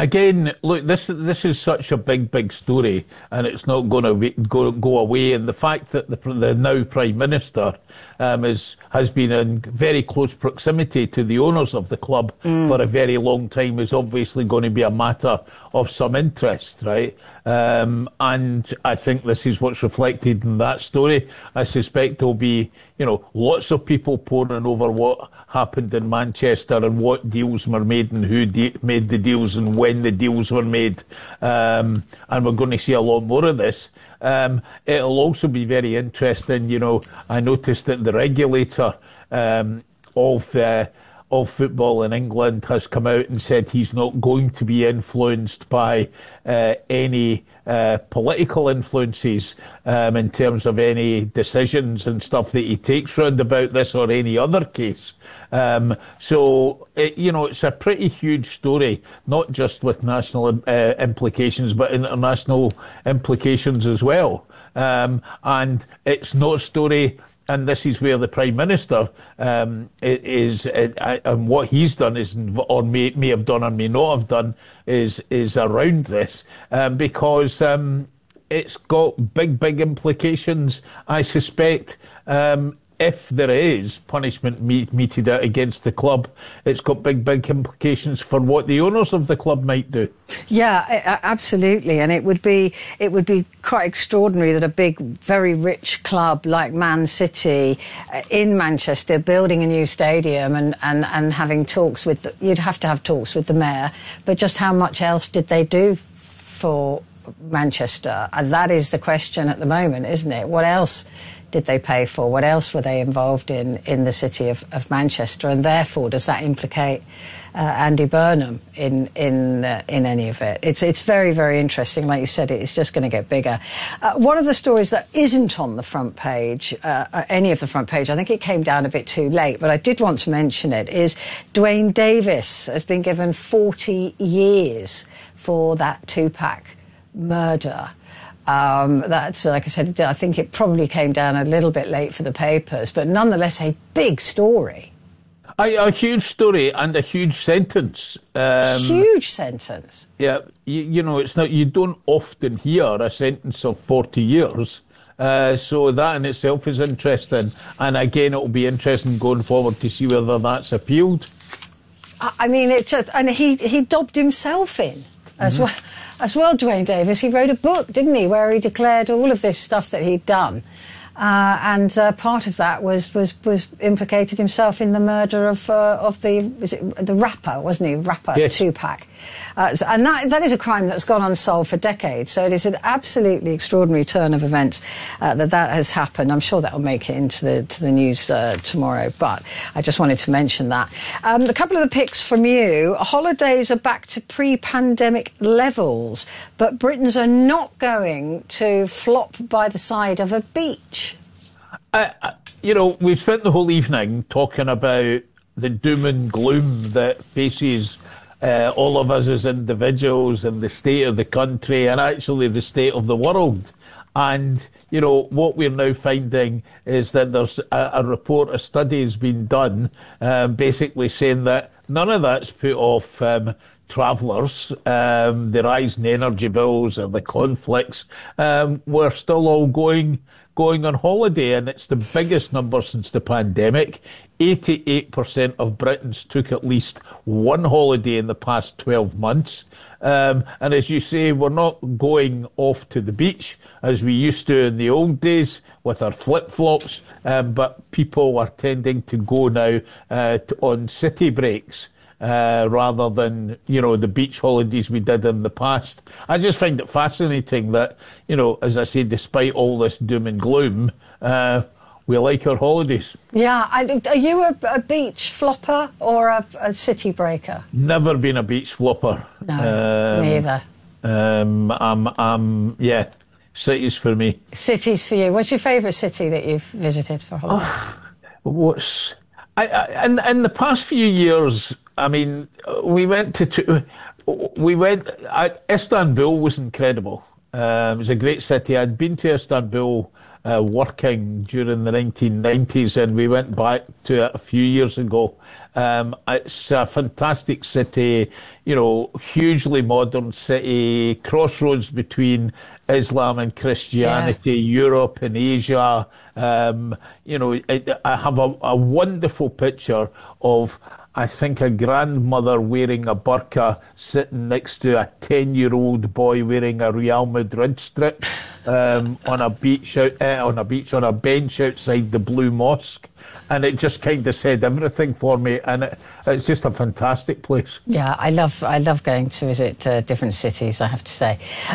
Again, look, this is such a big story, and it's not going to go away. And the fact that the now Prime Minister has been in very close proximity to the owners of the club for a very long time is obviously going to be a matter of some interest, right? And I think this is what's reflected in that story. I suspect there'll be, lots of people poring over what happened in Manchester and what deals were made and who made the deals and when the deals were made. And we're going to see a lot more of this. It'll also be very interesting. I noticed that the regulator of football in England has come out and said he's not going to be influenced by any political influences in terms of any decisions and stuff that he takes round about this or any other case. So it's a pretty huge story, not just with national implications, but international implications as well. And it's not a story. And this is where the Prime Minister and what he's done is, or may have done or may not have done, is around this because it's got big implications. I suspect if there is punishment meted out against the club, it's got big implications for what the owners of the club might do. Yeah, absolutely, and it would be quite extraordinary that a big, very rich club like Man City in Manchester building a new stadium and having talks with you'd have to have talks with the mayor, but just how much else did they do for Manchester? And that is the question at the moment, isn't it? What else did they pay for? What else were they involved in the city of Manchester? And therefore, does that implicate Andy Burnham in any of it? It's very interesting. Like you said, it's just going to get bigger. One of the stories that isn't on the front page, any of the front page, I think it came down a bit too late, but I did want to mention it, is Dwayne Davis has been given 40 years for that Tupac murder. That's, like I said, I think it probably came down a little bit late for the papers, but nonetheless a big story. A huge story and a huge sentence. Huge sentence. Yeah, it's not. You don't often hear a sentence of 40 years. So that in itself is interesting. And again, it'll be interesting going forward to see whether that's appealed. I mean, and he dobbed himself in as well. As well, Dwayne Davis, he wrote a book, didn't he, where he declared all of this stuff that he'd done. And part of that was implicated himself in the murder of the rapper, wasn't he? Rapper, yes. Tupac. And that is a crime that's gone unsolved for decades. So it is an absolutely extraordinary turn of events that has happened. I'm sure that will make it into the news tomorrow. But I just wanted to mention that. A couple of the picks from you. Holidays are back to pre-pandemic levels, but Britons are not going to flop by the side of a beach. We've spent the whole evening talking about the doom and gloom that faces all of us as individuals and the state of the country and actually the state of the world. And, what we're now finding is that there's a report, a study has been done, basically saying that none of that's put off travellers, the rise in energy bills and the conflicts. We're still all going on holiday, and it's the biggest number since the pandemic. 88% of Britons took at least one holiday in the past 12 months. And as you say, we're not going off to the beach as we used to in the old days with our flip-flops, but people are tending to go now on city breaks. Rather than, the beach holidays we did in the past. I just find it fascinating that, as I say, despite all this doom and gloom, we like our holidays. Yeah. Are you a beach flopper or a city breaker? Never been a beach flopper. No, neither. Yeah, cities for me. Cities for you. What's your favourite city that you've visited for holiday? In the past few years, I mean, Istanbul was incredible. It was a great city. I'd been to Istanbul working during the 1990s, and we went back to it a few years ago. It's a fantastic city, hugely modern city, crossroads between Islam and Christianity, Europe and Asia. I have a wonderful picture of, I think, a grandmother wearing a burqa sitting next to a 10-year-old boy wearing a Real Madrid strip on a bench outside the Blue Mosque. And it just kind of said everything for me, and it's just a fantastic place. Yeah, I love going to visit different cities, I have to say.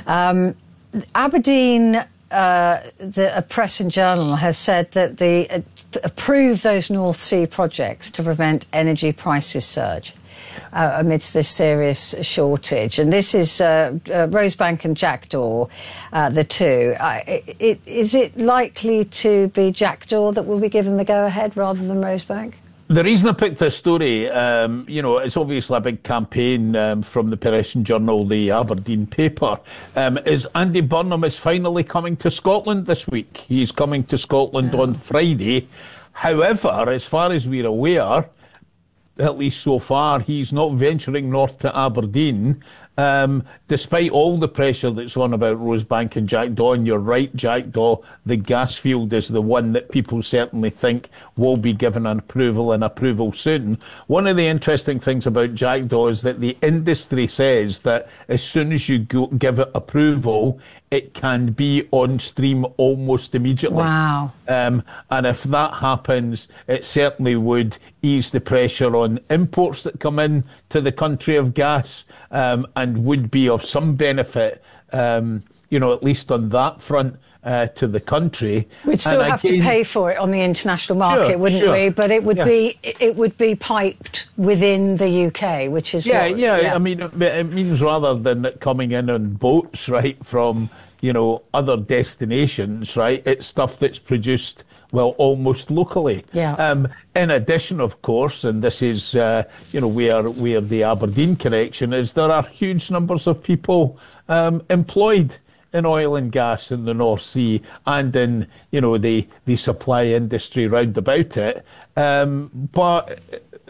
Aberdeen, the Press and Journal has said that they approve those North Sea projects to prevent energy prices surge amidst this serious shortage. And this is Rosebank and Jackdaw, the two. Is it likely to be Jackdaw that will be given the go-ahead rather than Rosebank? The reason I picked this story, it's obviously a big campaign from the Press and Journal, the Aberdeen paper, is Andy Burnham is finally coming to Scotland this week. He's coming to Scotland on Friday. However, as far as we're aware, at least so far, he's not venturing north to Aberdeen, despite all the pressure that's on about Rosebank and Jackdaw. And you're right, Jackdaw, the gas field, is the one that people certainly think will be given an approval soon. One of the interesting things about Jackdaw is that the industry says that as soon as you give it approval, it can be on stream almost immediately. Wow. And if that happens, it certainly would ease the pressure on imports that come in to the country of gas, and would be of some benefit, at least on that front, to the country. We'd still have to pay for it on the international market, wouldn't we? But it would be piped within the UK, which is I mean, it means rather than it coming in on boats, right, from other destinations, right, it's stuff that's produced almost locally. In addition, of course, and this is where the Aberdeen connection is, there are huge numbers of people employed in oil and gas in the North Sea and in, the supply industry round about it. But,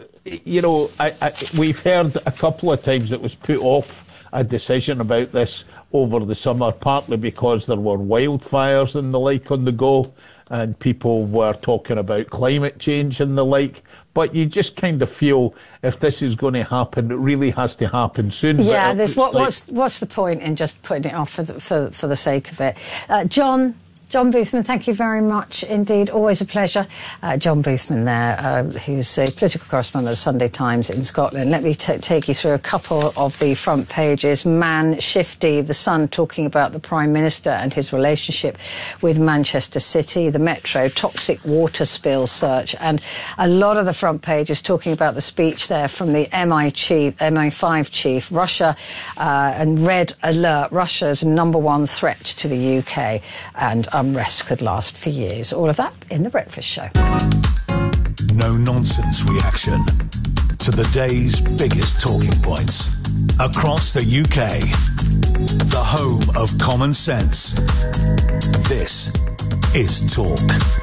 we've heard a couple of times it was put off a decision about this over the summer, partly because there were wildfires and the like on the go, and people were talking about climate change and the like. But you just kind of feel if this is going to happen, it really has to happen soon. Yeah, what's the point in just putting it off for the sake of it? John Boothman, thank you very much indeed. Always a pleasure. John Boothman there, who's a political correspondent of the Sunday Times in Scotland. Let me take you through a couple of the front pages. Man Shifty, The Sun, talking about the Prime Minister and his relationship with Manchester City. The Metro, toxic water spill search. And a lot of the front pages talking about the speech there from the MI5 chief. Russia and red alert. Russia's #1 threat to the UK. And unrest could last for years. All of that in The Breakfast Show. No-nonsense reaction to the day's biggest talking points. Across the UK, the home of common sense. This is Talk.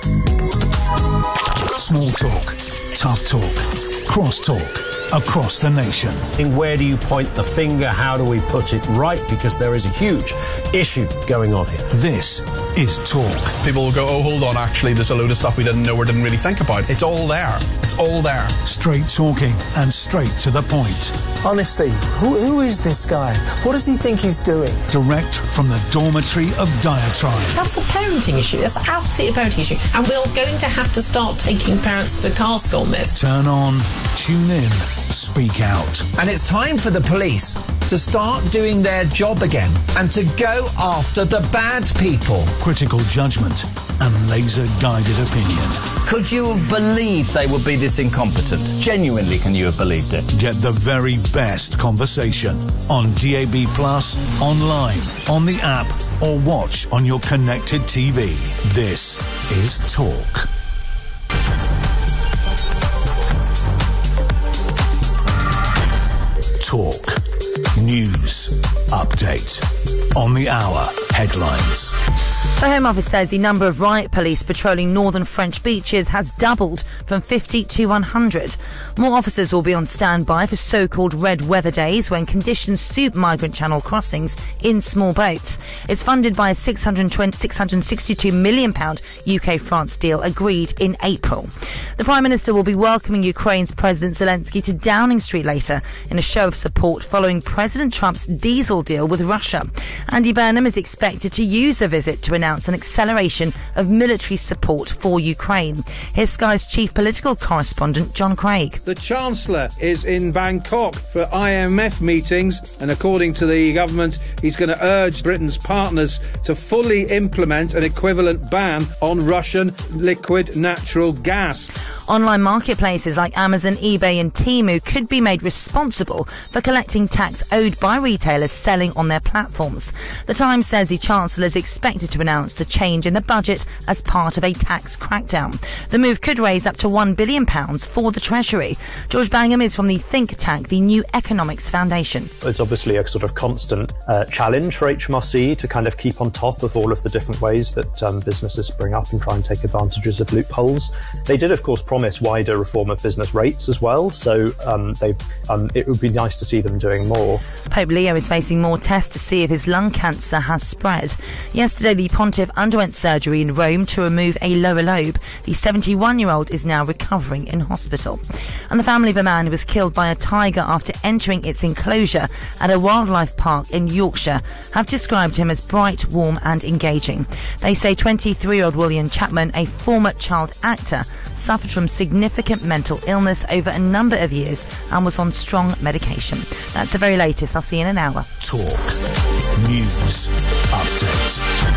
Small talk, tough talk, cross talk. Across the nation. Where do you point the finger? How do we put it right? Because there is a huge issue going on here. This is Talk. People will go, oh, hold on, actually, there's a load of stuff we didn't know or didn't really think about. It's all there. It's all there. Straight talking and straight to the point. Honestly, who is this guy? What does he think he's doing? Direct from the dormitory of diatribe. That's a parenting issue. That's absolutely a parenting issue. And we're going to have to start taking parents to task on this. Turn on, tune in, speak out. And it's time for the police to start doing their job again and to go after the bad people. Critical judgment and laser-guided opinion. Could you have believed they would be this incompetent? Genuinely, can you have believed it? Get the very best conversation on DAB+, online, on the app, or watch on your connected TV. This is Talk. Talk. News. Update. On the hour. Headlines. The Home Office says the number of riot police patrolling northern French beaches has doubled from 50 to 100. More officers will be on standby for so-called red weather days when conditions suit migrant channel crossings in small boats. It's funded by a £662 million UK-France deal agreed in April. The Prime Minister will be welcoming Ukraine's President Zelensky to Downing Street later in a show of support following President Trump's diesel deal with Russia. Andy Burnham is expected to use the visit to announce an acceleration of military support for Ukraine. Here's Sky's chief political correspondent, John Craig. The Chancellor is in Bangkok for IMF meetings, and according to the government, he's going to urge Britain's partners to fully implement an equivalent ban on Russian liquid natural gas. Online marketplaces like Amazon, eBay and Temu could be made responsible for collecting tax owed by retailers selling on their platforms. The Times says the Chancellor is expected to announce the change in the budget as part of a tax crackdown. The move could raise up to £1 billion for the Treasury. George Bangham is from the think tank, the New Economics Foundation. It's obviously a sort of constant challenge for HMRC to kind of keep on top of all of the different ways that businesses spring up and try and take advantages of loopholes. They did, of course, promise wider reform of business rates as well, so it would be nice to see them doing more. Pope Leo is facing more tests to see if his lung cancer has spread. Yesterday, the Pontiff underwent surgery in Rome to remove a lower lobe. The 71-year-old is now recovering in hospital. And the family of a man who was killed by a tiger after entering its enclosure at a wildlife park in Yorkshire have described him as bright, warm and engaging. They say 23-year-old William Chapman, a former child actor, suffered from significant mental illness over a number of years and was on strong medication. That's the very latest. I'll see you in an hour. Talk. News. Update.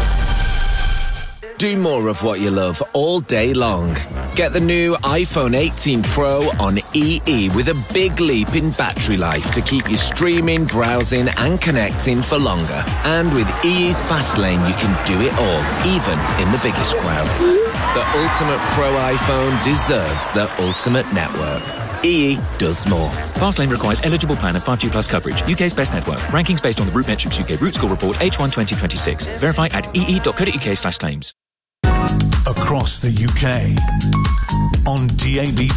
Do more of what you love all day long. Get the new iPhone 18 Pro on EE with a big leap in battery life to keep you streaming, browsing and connecting for longer. And with EE's Fast Lane, you can do it all, even in the biggest crowds. The ultimate Pro iPhone deserves the ultimate network. EE does more. Fastlane requires eligible plan and 5G plus coverage. UK's best network. Rankings based on the RootMetrics UK Root Score Report H1 2026. Verify at ee.co.uk/claims. Across the UK, on DAB+,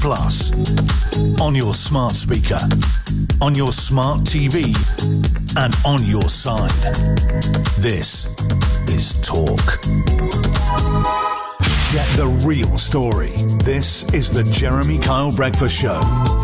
on your smart speaker, on your smart TV, and on your side. This is Talk. Get the real story. This is the Jeremy Kyle Breakfast Show.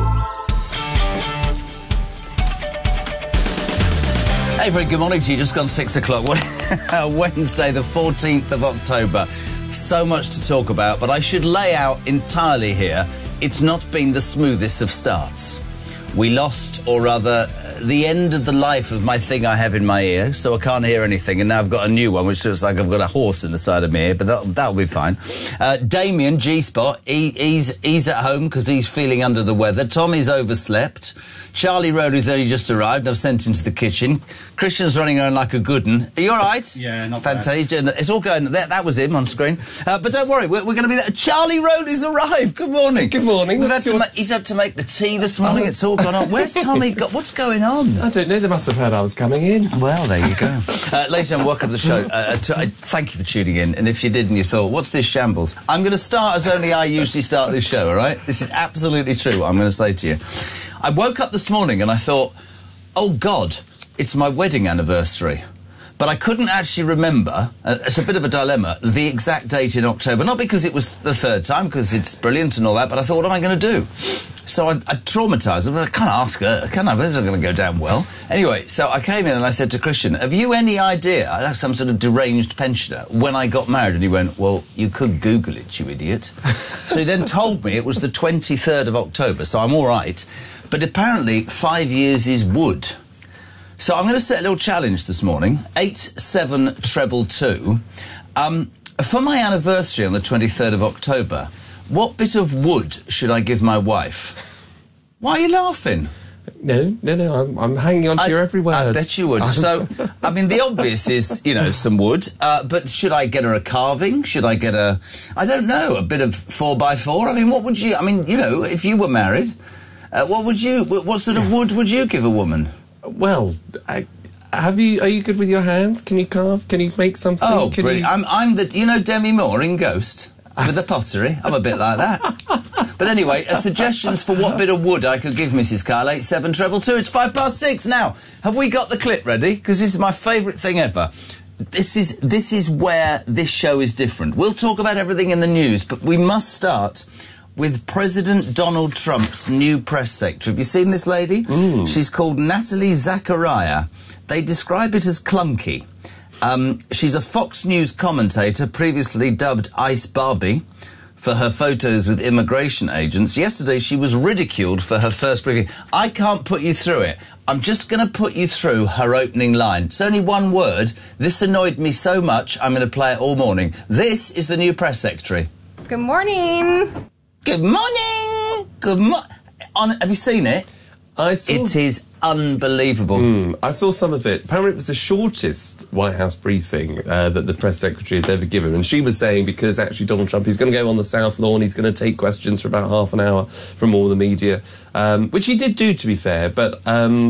Hey, very good morning to you. Just gone 6 o'clock. Wednesday, the 14th of October. So much to talk about, but I should lay out entirely here. It's not been the smoothest of starts. We lost, or rather, the end of the life of my thing I have in my ear, so I can't hear anything, and now I've got a new one, which looks like I've got a horse in the side of my ear, but that'll be fine. Damien, G-Spot, he's at home because he's feeling under the weather. Tommy's overslept. Charlie Rowley's only just arrived. I've sent him to the kitchen. Christian's running around like a good one. Are you all right? Yeah, not Fantastic. Bad. It's all going... That was him on screen. But don't worry, we're going to be there. Charlie Rowley's arrived. Good morning. Good morning. He's had to make the tea this morning. It's all gone on. Where's Tommy? What's going on? I don't know. They must have heard I was coming in. Well, there you go. Ladies and gentlemen, welcome to the show. Thank you for tuning in. And if you did and you thought, what's this shambles? I'm going to start as only I usually start this show, all right? This is absolutely true what I'm going to say to you. I woke up this morning and I thought, oh, God, it's my wedding anniversary. But I couldn't actually remember, it's a bit of a dilemma, the exact date in October. Not because it was the third time, because it's brilliant and all that, but I thought, what am I going to do? So I traumatised. I can't ask her, can I? This isn't going to go down well. Anyway, so I came in and I said to Christian, have you any idea, I was some sort of deranged pensioner, when I got married? And he went, well, you could Google it, you idiot. So he then told me it was the 23rd of October, so I'm all right. But apparently 5 years is wood. So I'm going to set a little challenge this morning. 87222. For my anniversary on the 23rd of October, what bit of wood should I give my wife? Why are you laughing? No, I'm hanging on to your every word. I bet you would. So, I mean, the obvious is, some wood. But should I get her a carving? Should I get a bit of 4x4? I mean, what would you... I mean, if you were married... what sort of wood would you give a woman? Well, Are you good with your hands? Can you carve? Can you make something? Oh, brilliant. I'm the... You know Demi Moore in Ghost? With the pottery? I'm a bit like that. But anyway, suggestions for what bit of wood I could give Mrs. Kyle, 87222. It's 6:05 now. Have we got the clip ready? Because this is my favourite thing ever. This is where this show is different. We'll talk about everything in the news, but we must start with President Donald Trump's new press secretary. Have you seen this lady? She's called Natalie Zachariah. They describe it as clunky. She's a Fox News commentator, previously dubbed Ice Barbie, for her photos with immigration agents. Yesterday, she was ridiculed for her first briefing. I can't put you through it. I'm just going to put you through her opening line. It's only one word. This annoyed me so much, I'm going to play it all morning. This is the new press secretary. Good morning. Good morning. Good morning. Have you seen it? It is unbelievable. I saw some of it. Apparently it was the shortest White House briefing that the press secretary has ever given. And she was saying, because actually Donald Trump, he's going to go on the South Lawn, he's going to take questions for about half an hour from all the media, which he did do, to be fair. But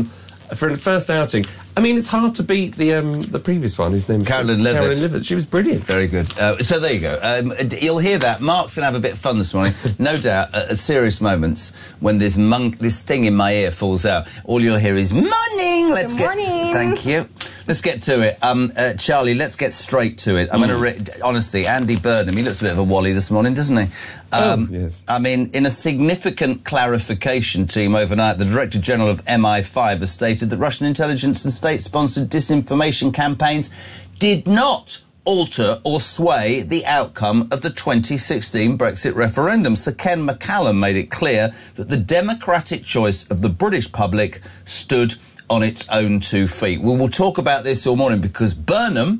for the first outing, I mean, it's hard to beat the previous one. His name's Carolyn Levitt. Carolyn Levitt. She was brilliant. Very good. So there you go. You'll hear that. Mark's going to have a bit of fun this morning. No doubt, at serious moments, when this thing in my ear falls out, all you'll hear is, morning! Good morning. Thank you. Let's get to it. Charlie, let's get straight to it. I'm going to... Honestly, Andy Burnham, he looks a bit of a wally this morning, doesn't he? Yes. I mean, in a significant clarification team overnight, the Director General of MI5 has stated that Russian intelligence and state-sponsored disinformation campaigns did not alter or sway the outcome of the 2016 Brexit referendum. Sir Ken McCallum made it clear that the democratic choice of the British public stood on its own 2 feet. We will talk about this all morning because Burnham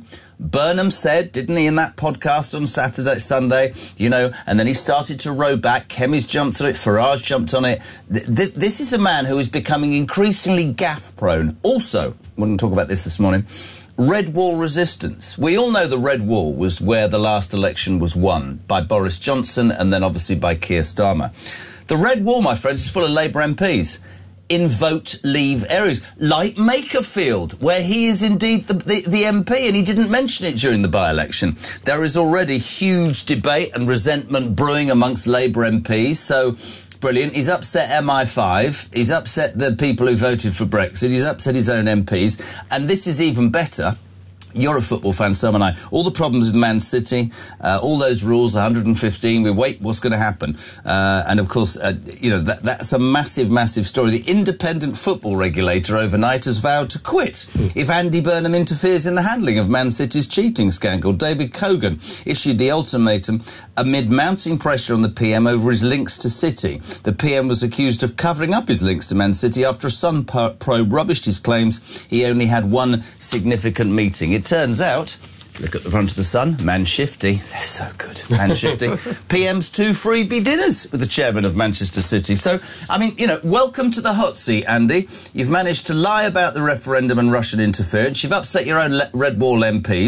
said, didn't he, in that podcast on Sunday, you know, and then he started to row back. Kemi's jumped on it. Farage jumped on it. This is a man who is becoming increasingly gaffe-prone. Also, we're going to talk about this morning, Red Wall resistance. We all know the Red Wall was where the last election was won, by Boris Johnson and then obviously by Keir Starmer. The Red Wall, my friends, is full of Labour MPs in vote-leave areas, like Makerfield, where he is indeed the MP, and he didn't mention it during the by-election. There is already huge debate and resentment brewing amongst Labour MPs, so brilliant. He's upset MI5, he's upset the people who voted for Brexit, he's upset his own MPs, and this is even better. You're a football fan, so am I. All the problems with Man City, all those rules, 115, we wait, what's going to happen? And of course, you know, that's a massive, massive story. The independent football regulator overnight has vowed to quit if Andy Burnham interferes in the handling of Man City's cheating scandal. David Cogan issued the ultimatum amid mounting pressure on the PM over his links to City. The PM was accused of covering up his links to Man City after a Sun probe rubbished his claims he only had one significant meeting. It turns out, look at the front of the Sun, Man Shifty, they're so good, Man Shifty. PM's 2 freebie dinners with the chairman of Manchester City. So, I mean, you know, welcome to the hot seat, Andy. You've managed to lie about the referendum and Russian interference. You've upset your own Red Wall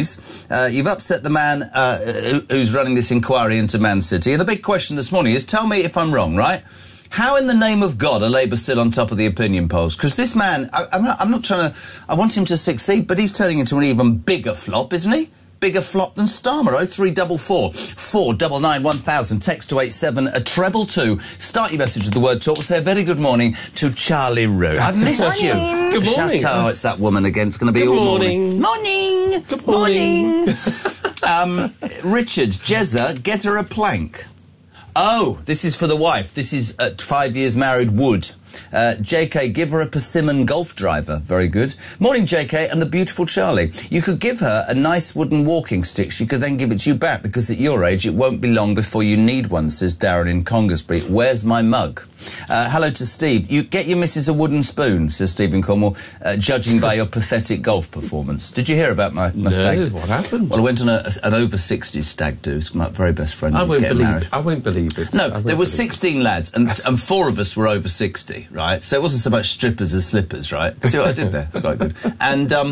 MPs. You've upset the man who's running this inquiry into Man City. And the big question this morning is, tell me if I'm wrong, right? How in the name of God are Labour still on top of the opinion polls? Because this man, I'm not trying to... I want him to succeed, but he's turning into an even bigger flop, isn't he? Bigger flop than Starmer. 0344 499 1000. Text to 87 222. Start your message with the word talk. We'll say a very good morning to Charlie Rowe. I've missed you. Good morning. Oh, it's that woman again. It's going to be all morning. Morning. Good morning. Richard, Jezza, get her a plank. Oh, this is for the wife. This is 5 years married Wood. JK, give her a persimmon golf driver. Very good. Morning, JK, and the beautiful Charlie. You could give her a nice wooden walking stick. She could then give it to you back, because at your age, it won't be long before you need one, says Darren in Congersbury. Where's my mug? Hello to Steve. You get your missus a wooden spoon, says Stephen Cornwall, judging by your pathetic golf performance. Did you hear about my stag? What happened? Well, I went on an over-60s stag do. It's my very best friend. I won't believe it. No, there were 16 lads, and 4 of us were over 60, right? So it wasn't so much strippers as slippers, right? See what I did there? It's quite good. And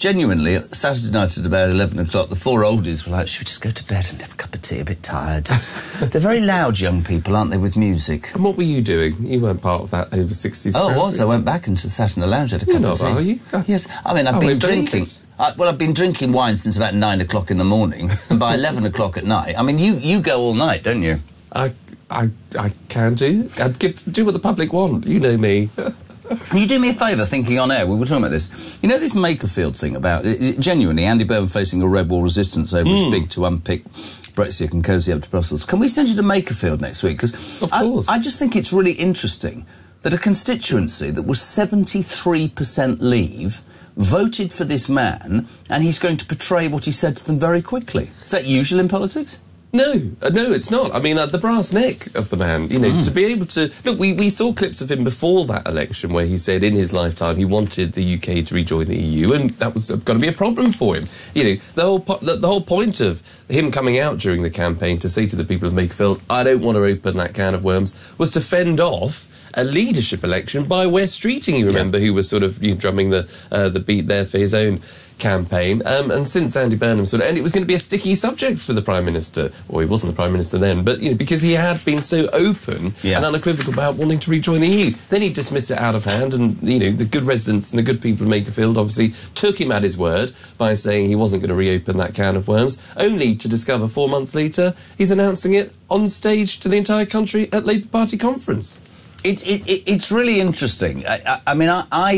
genuinely, Saturday night at about 11 o'clock, the four oldies were like, should we just go to bed and have a cup of tea, a bit tired? They're very loud young people, aren't they, with music? And what were you doing? You weren't part of that over 60s. Oh, I was. I went back into sat in the lounge, had a cup of tea. Are you? Yes. I mean, I've been drinking. I've been drinking wine since about 9 o'clock in the morning, and by 11 o'clock at night. I mean, you go all night, don't you? I can do. I'd do what the public want. You know me. Can you do me a favour, thinking on air? We were talking about this. You know this Makerfield thing about... genuinely, Andy Burnham facing a red wall resistance over his big to unpick Brexit and cosy up to Brussels. Can we send you to Makerfield next week? Because I just think it's really interesting that a constituency that was 73% Leave voted for this man, and he's going to portray what he said to them very quickly. Is that usual in politics? No, it's not. I mean, the brass neck of the man, you know, to be able to... Look, we saw clips of him before that election where he said in his lifetime he wanted the UK to rejoin the EU, and that was going to be a problem for him. You know, the whole point of him coming out during the campaign to say to the people of Makerfield, I don't want to open that can of worms, was to fend off a leadership election by Wes Streeting, you remember, who was sort of drumming the beat there for his own campaign, and since Andy Burnham and it was going to be a sticky subject for the Prime Minister, or he wasn't the Prime Minister then, but, you know, because he had been so open and unequivocal about wanting to rejoin the EU. Then he dismissed it out of hand, and, you know, the good residents and the good people of Makerfield obviously took him at his word by saying he wasn't going to reopen that can of worms, only to discover 4 months later he's announcing it on stage to the entire country at Labour Party conference. It's really interesting. I mean,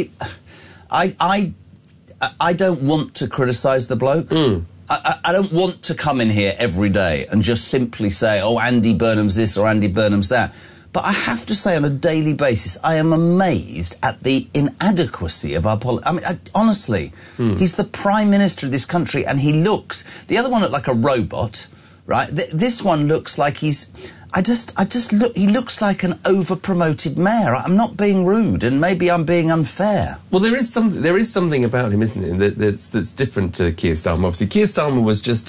I don't want to criticise the bloke. I don't want to come in here every day and just simply say, oh, Andy Burnham's this or Andy Burnham's that. But I have to say, on a daily basis, I am amazed at the inadequacy of our politics. I mean, honestly, he's the Prime Minister of this country, and he looks... The other one looked like a robot, right? This one looks like he's... he looks like an over-promoted mayor. I'm not being rude, and maybe I'm being unfair. Well, there is something about him, isn't it, that's different to Keir Starmer. Obviously, Keir Starmer was just...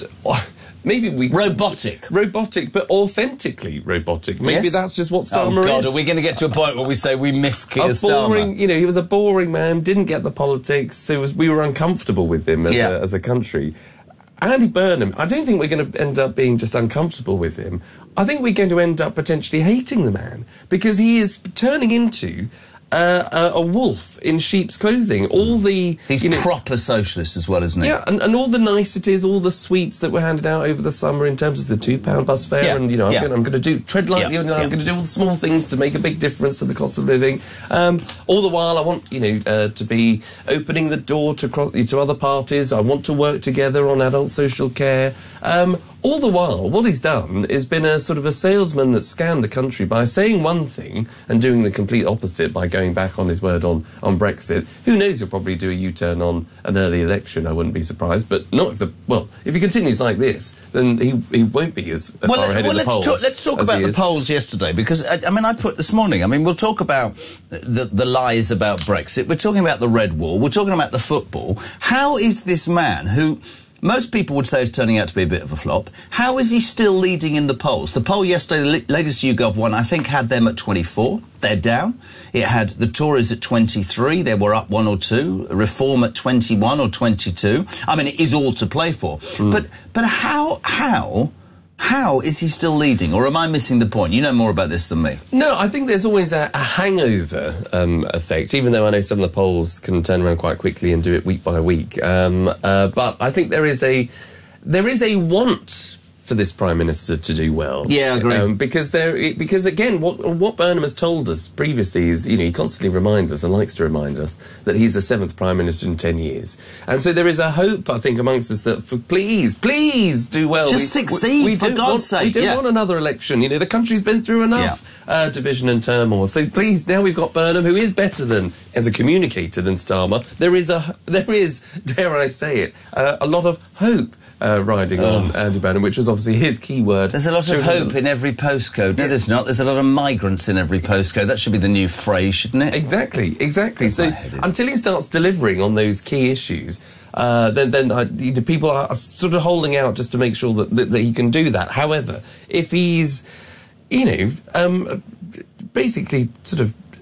Robotic, but authentically robotic. Maybe that's just what Starmer is. Oh, God, are we going to get to a point where we say we miss Keir Starmer? You know, he was a boring man, didn't get the politics, we were uncomfortable with him as a country. Andy Burnham, I don't think we're going to end up being just uncomfortable with him. I think we're going to end up potentially hating the man, because he is turning into a wolf in sheep's clothing. He's proper socialist as well, isn't he? Yeah, and all the niceties, all the sweets that were handed out over the summer in terms of the £2 bus fare, and, you know, I'm going to tread lightly, I'm going to do all the small things to make a big difference to the cost of living. All the while, I want, you know, to be opening the door to other parties. I want to work together on adult social care. All the while, what he's done is been a sort of a salesman that scammed the country by saying one thing and doing the complete opposite by going back on his word on Brexit. Who knows, he'll probably do a U-turn on an early election, I wouldn't be surprised, but not if he continues like this, then he won't be as far ahead in the polls. Let's talk about the polls yesterday, because, I mean, I put this morning, I mean, we'll talk about the lies about Brexit, we're talking about the red wall, we're talking about the football. How is this man who... most people would say is turning out to be a bit of a flop. How is he still leading in the polls? The poll yesterday, the latest YouGov one, I think had them at 24. They're down. It had the Tories at 23. They were up 1 or 2. Reform at 21 or 22. I mean, it is all to play for. But how is he still leading? Or am I missing the point? You know more about this than me. No, I think there's always a hangover effect, even though I know some of the polls can turn around quite quickly and do it week by week. But I think there is a want for this Prime Minister to do well. Yeah, I agree. Because again, what Burnham has told us previously is, you know, he constantly reminds us and likes to remind us that he's the 7th Prime Minister in 10 years. And so there is a hope, I think, amongst us that please do well. Just succeed, for God's sake. We don't want another election. You know, the country's been through enough division and turmoil. So please, now we've got Burnham, who is better than, as a communicator, than Starmer. There is, dare I say it, a lot of hope riding on Andy Burnham, which was obviously his key word. There's a lot of hope in every postcode. No, there's not. There's a lot of migrants in every postcode. That should be the new phrase, shouldn't it? Exactly. So until he starts delivering on those key issues, then people are sort of holding out just to make sure that he can do that. However, if he's, basically sort of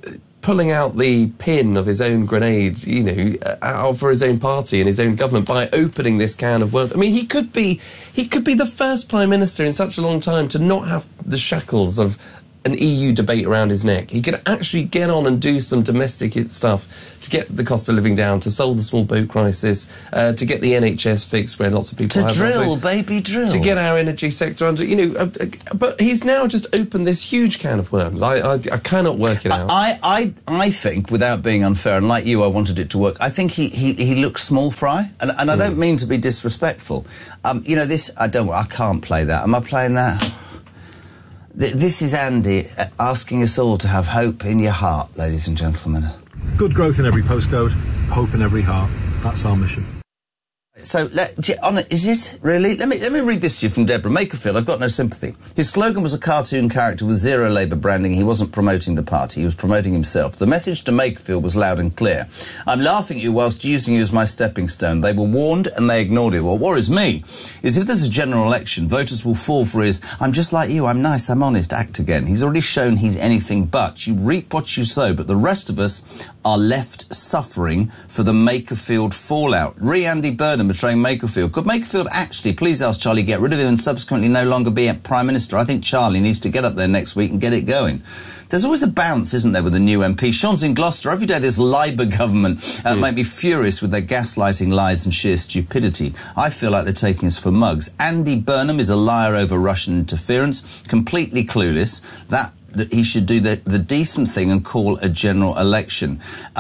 pulling out the pin of his own grenade, out for his own party and his own government by opening this can of worms. I mean, he could be the first Prime Minister in such a long time to not have the shackles of an EU debate around his neck. He could actually get on and do some domestic stuff to get the cost of living down, to solve the small boat crisis, to get the NHS fixed where lots of people have... drill, baby, drill. To get our energy sector under... but he's now just opened this huge can of worms. I cannot work it out. I think, without being unfair, and like you, I wanted it to work, I think he looks small fry, and I don't mean to be disrespectful. I can't play that. Am I playing that? This is Andy asking us all to have hope in your heart, ladies and gentlemen. Good growth in every postcode, hope in every heart. That's our mission. So, is this really? Let me read this to you from Deborah Makerfield. I've got no sympathy. His slogan was a cartoon character with zero Labour branding. He wasn't promoting the party, he was promoting himself. The message to Makerfield was loud and clear. I'm laughing at you whilst using you as my stepping stone. They were warned and they ignored it. What worries me is if there's a general election, voters will fall for his, I'm just like you, I'm nice, I'm honest, act again. He's already shown he's anything but. You reap what you sow, but the rest of us are left suffering for the Makerfield fallout. Andy Burnham betraying Makerfield. Could Makerfield actually, please ask Charlie, get rid of him and subsequently no longer be Prime Minister? I think Charlie needs to get up there next week and get it going. There's always a bounce, isn't there, with the new MP? Sean's in Gloucester. Every day this Labour government make me furious with their gaslighting, lies and sheer stupidity. I feel like they're taking us for mugs. Andy Burnham is a liar over Russian interference, completely clueless. That he should do the decent thing and call a general election.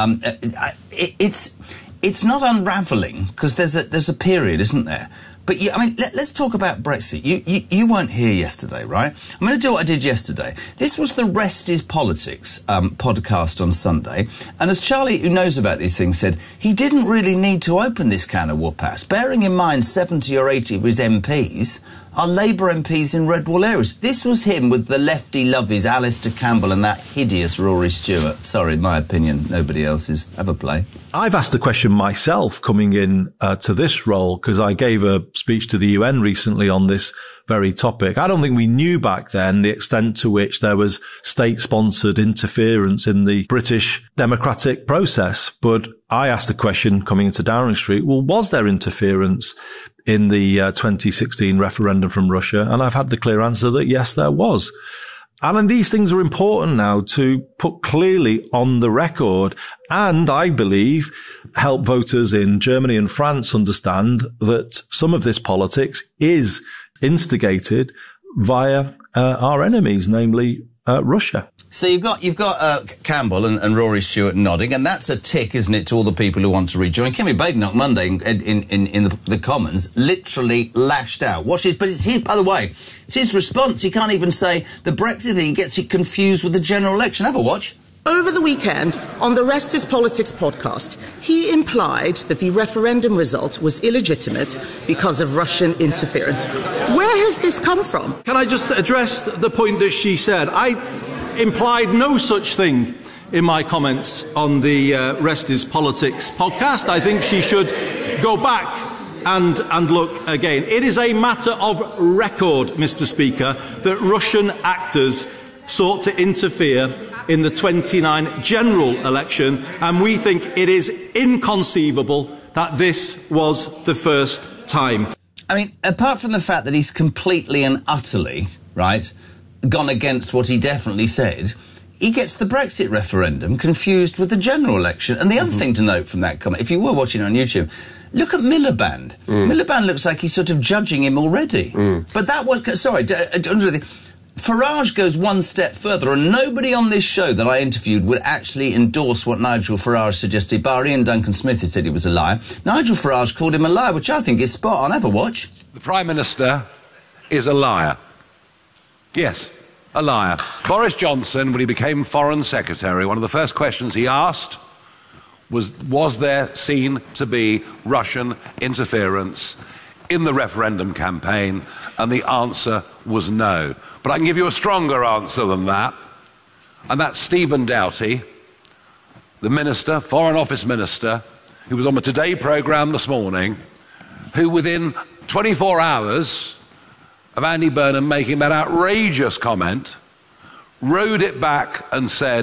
It's not unravelling, because there's a period, isn't there? But let's talk about Brexit. You weren't here yesterday, right? I'm going to do what I did yesterday. This was the Rest is Politics podcast on Sunday, and as Charlie, who knows about these things, said, he didn't really need to open this can of whoop-ass. Bearing in mind 70 or 80 of his MPs are Labour MPs in red wall areas. This was him with the lefty lovies, Alistair Campbell and that hideous Rory Stewart. Sorry, my opinion, nobody else's. Have a play. I've asked the question myself coming in to this role, because I gave a speech to the UN recently on this very topic. I don't think we knew back then the extent to which there was state-sponsored interference in the British democratic process. But I asked the question coming into Downing Street, well, was there interference in the 2016 referendum from Russia? And I've had the clear answer that yes, there was. And these things are important now to put clearly on the record, and I believe help voters in Germany and France understand that some of this politics is instigated via our enemies, namely Russia. So you've got Campbell and Rory Stewart nodding, and that's a tick, isn't it, to all the people who want to rejoin. Kemi Badenoch Monday in the Commons literally lashed out. Watch this, but it's his, by the way, it's his response. He can't even say the Brexit thing. He gets it confused with the general election. Have a watch. Over the weekend, on the Rest is Politics podcast, he implied that the referendum result was illegitimate because of Russian interference. Where has this come from? Can I just address the point that she said? I implied no such thing in my comments on the Rest is Politics podcast. I think she should go back and look again. It is a matter of record, Mr. Speaker, that Russian actors sought to interfere in the 29 general election, and we think it is inconceivable that this was the first time. I mean, apart from the fact that he's completely and utterly, right, gone against what he definitely said, he gets the Brexit referendum confused with the general election. And the other thing to note from that comment, if you were watching on YouTube, look at Miliband. Miliband looks like he's sort of judging him already. But that was... Sorry, Farage goes one step further, and nobody on this show that I interviewed would actually endorse what Nigel Farage suggested. Bar Ian Duncan Smith had said he was a liar. Nigel Farage called him a liar, which I think is spot on. Have a watch. The Prime Minister is a liar. Yes, a liar. Boris Johnson, when he became Foreign Secretary, one of the first questions he asked was there seen to be Russian interference in the referendum campaign? And the answer was no. But I can give you a stronger answer than that, and that's Stephen Doughty, the minister, Foreign Office Minister, who was on the Today programme this morning, who within 24 hours of Andy Burnham making that outrageous comment, rode it back and said,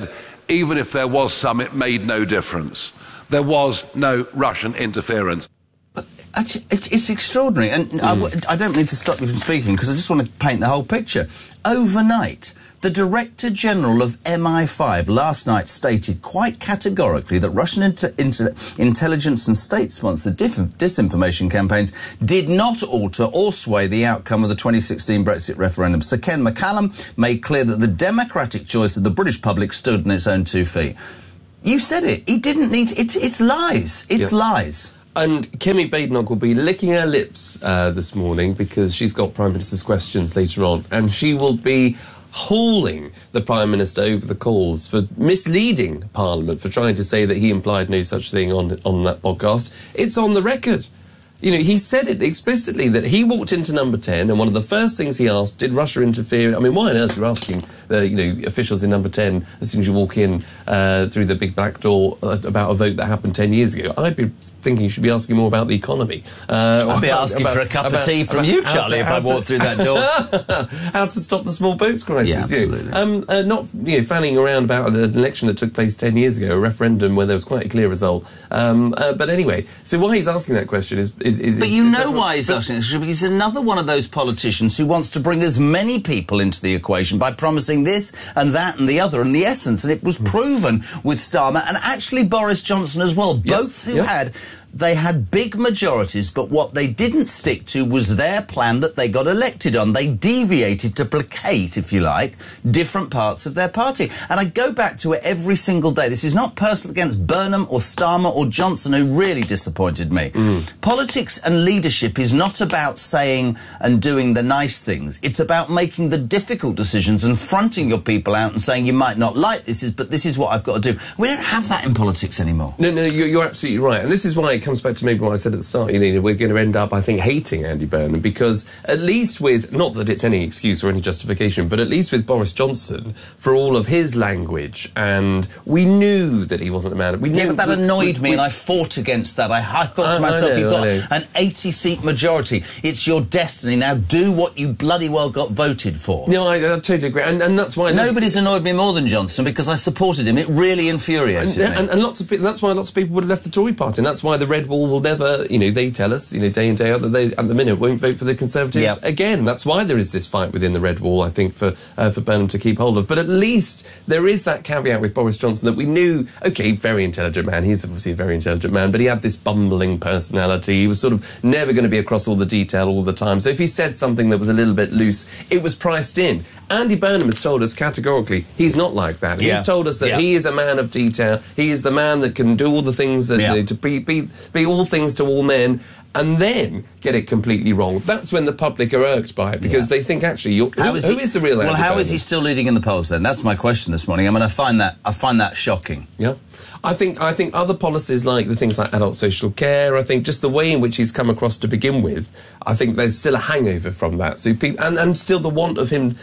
even if there was some, it made no difference. There was no Russian interference. Actually, it's extraordinary, and I don't mean to stop you from speaking because I just want to paint the whole picture. Overnight, the Director General of MI5 last night stated quite categorically that Russian intelligence and state-sponsored disinformation campaigns did not alter or sway the outcome of the 2016 Brexit referendum. Sir Ken McCallum made clear that the democratic choice of the British public stood on its own 2 feet. You said it. He didn't need to. It's lies. It's lies. And Kemi Badenoch will be licking her lips this morning because she's got Prime Minister's questions later on, and she will be hauling the Prime Minister over the coals for misleading Parliament, for trying to say that he implied no such thing on that podcast. It's on the record. You know, he said it explicitly that he walked into number 10 and one of the first things he asked, did Russia interfere? I mean, why on earth you're asking the officials in number 10 as soon as you walk in through the big black door about a vote that happened 10 years ago? I'd be thinking you should be asking more about the economy. I'd be asking for a cup of tea from you, Charlie, if I walked through that door. How to stop the small boats crisis. Yeah, absolutely. Not fanning around about an election that took place 10 years ago, a referendum where there was quite a clear result. But anyway, so why he's asking that question is but you know why he's asking this? Because he's another one of those politicians who wants to bring as many people into the equation by promising this and that and the other and the essence. And it was proven with Starmer and actually Boris Johnson as well, both who they had big majorities, but what they didn't stick to was their plan that they got elected on. They deviated to placate, if you like, different parts of their party. And I go back to it every single day. This is not personal against Burnham or Starmer or Johnson, who really disappointed me. Politics and leadership is not about saying and doing the nice things. It's about making the difficult decisions and fronting your people out and saying you might not like this, but this is what I've got to do. We don't have that in politics anymore. No, you're absolutely right. And this is why it comes back to maybe what I said at the start. We're going to end up, I think, hating Andy Burnham, because at least with, not that it's any excuse or any justification, but at least with Boris Johnson, for all of his language, and we knew that he wasn't a man. But that annoyed me, and I fought against that. I thought to myself, you've got an 80-seat majority. It's your destiny. Now do what you bloody well got voted for. No, I totally agree. And that's why... Nobody's annoyed me more than Johnson, because I supported him. It really infuriated me. And that's why lots of people would have left the Tory party, and that's why the Red Wall will never, they tell us, day in, day out, that they, at the minute, won't vote for the Conservatives again. That's why there is this fight within the Red Wall, I think, for Burnham to keep hold of. But at least there is that caveat with Boris Johnson that we knew, OK, very intelligent man, he's obviously a very intelligent man, but he had this bumbling personality. He was sort of never going to be across all the detail all the time. So if he said something that was a little bit loose, it was priced in. Andy Burnham has told us categorically he's not like that. He's told us that he is a man of detail. He is the man that can do all the things that to be all things to all men, and then get it completely wrong. That's when the public are irked by it, because they think, actually, who is the real Andy Burnham? How is he still leading in the polls then? That's my question this morning. I mean, I find that shocking. Yeah. I think other policies like the things like adult social care, I think just the way in which he's come across to begin with, I think there's still a hangover from that. So people, and still the want of him,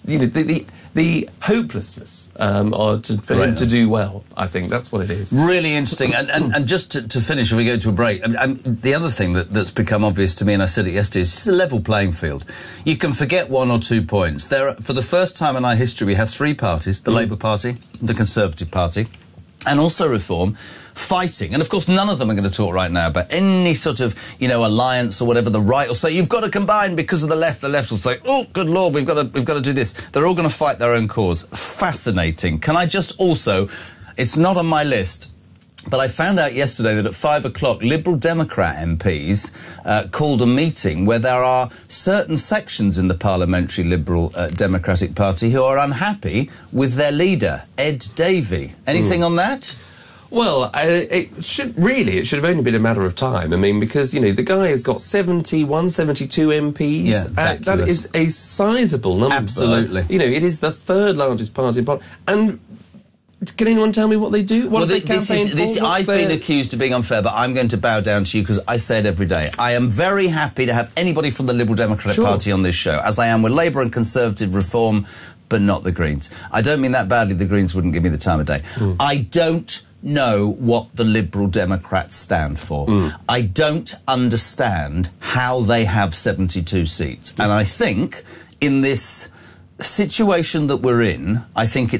the hopelessness for him to do well. I think that's what it is. Really interesting. and just to finish, if we go to a break, the other thing that's become obvious to me, and I said it yesterday, is it's a level playing field. You can forget 1 or 2 points. For the first time in our history, we have 3 parties: the Labour Party, the Conservative Party, and also Reform, fighting. And of course none of them are going to talk right now about any sort of alliance or whatever. The right will say you've got to combine because of the left will say, oh good lord, we've got to do this. They're all going to fight their own cause. Fascinating. Can I just also, it's not on my list, but I found out yesterday that at 5 o'clock, Liberal Democrat MPs called a meeting where there are certain sections in the Parliamentary Liberal Democratic Party who are unhappy with their leader, Ed Davey. Anything on that? Well, it should have only been a matter of time. I mean, because, the guy has got 71, 72 MPs. Yeah, that is a sizable number. Absolutely. It is the 3rd largest party. And can anyone tell me what they do? What do they campaign for? I've been accused of being unfair, but I'm going to bow down to you because I say it every day. I am very happy to have anybody from the Liberal Democratic Party on this show, as I am with Labour and Conservative Reform, but not the Greens. I don't mean that badly. The Greens wouldn't give me the time of day. I don't know what the Liberal Democrats stand for. I don't understand how they have 72 seats. And I think in this situation that we're in, I think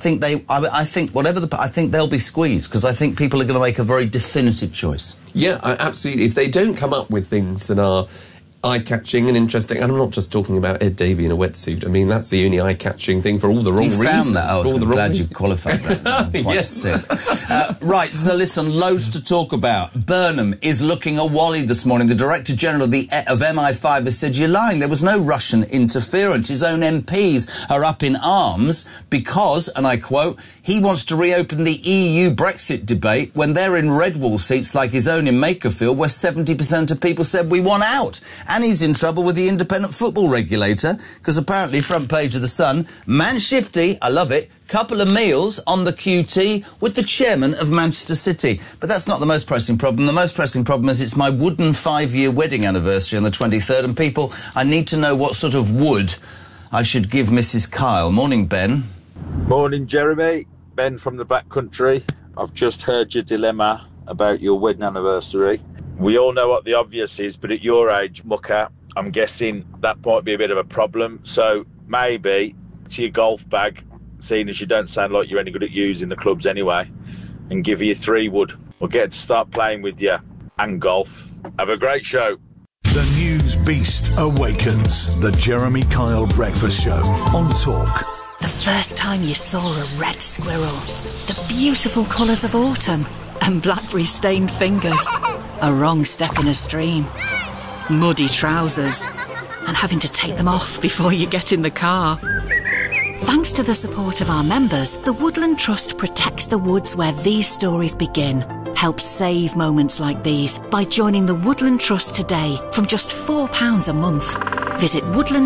they'll be squeezed, because I think people are going to make a very definitive choice. Yeah, absolutely. If they don't come up with things that are eye-catching and interesting, and I'm not just talking about Ed Davey in a wetsuit. I mean, that's the only eye-catching thing for all the wrong reasons. You found that? I'm glad you qualified that. I'm quite sick. Right, so listen, loads to talk about. Burnham is looking a wally this morning. The Director General of MI5 has said, you're lying, there was no Russian interference. His own MPs are up in arms because, and I quote, he wants to reopen the EU Brexit debate when they're in red wall seats like his own in Makerfield, where 70% of people said we want out. And he's in trouble with the independent football regulator, because apparently, front page of The Sun, Man Shifty, I love it, couple of meals on the QT with the chairman of Manchester City. But that's not the most pressing problem. The most pressing problem is it's my wooden 5-year wedding anniversary on the 23rd, and people, I need to know what sort of wood I should give Mrs. Kyle. Morning, Ben. Morning, Jeremy. Ben from the back country. I've just heard your dilemma about your wedding anniversary. We all know what the obvious is, but at your age, Mucker, I'm guessing that might be a bit of a problem. So maybe to your golf bag, seeing as you don't sound like you're any good at using the clubs anyway, and give you 3 wood. We'll get to start playing with you and golf. Have a great show. The news beast awakens. The Jeremy Kyle Breakfast Show on Talk. The first time you saw a red squirrel, the beautiful colours of autumn, and blackberry-stained fingers, a wrong step in a stream, muddy trousers, and having to take them off before you get in the car. Thanks to the support of our members, the Woodland Trust protects the woods where these stories begin. Help save moments like these by joining the Woodland Trust today from just £4 a month. Visit